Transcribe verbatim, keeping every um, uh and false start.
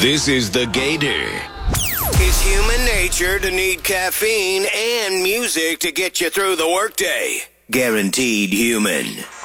This is The Gator. It's human nature to need caffeine and music to get you through the workday. Guaranteed human.